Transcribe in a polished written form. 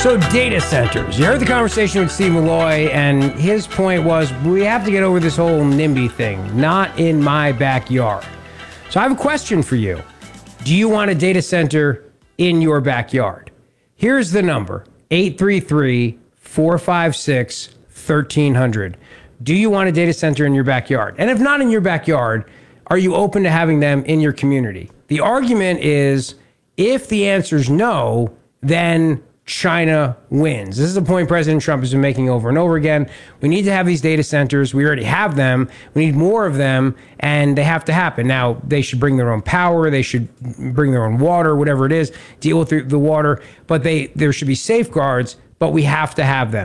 So data centers. You heard the conversation with Steve Malloy, and his point was we have to get over this whole NIMBY thing, not in my backyard. So I have a question for you. Do you want a data center in your backyard? Here's the number, 833-456-1300. Do you want a data center in your backyard? And if not in your backyard, are you open to having them in your community? The argument is if the answer is no, then China wins. This is a point President Trump has been making over and over again. We need to have these data centers. We already have them. We need more of them, and they have to happen. Now, they should bring their own power. They should bring their own water, whatever it is, deal with the water. But there should be safeguards, but we have to have them.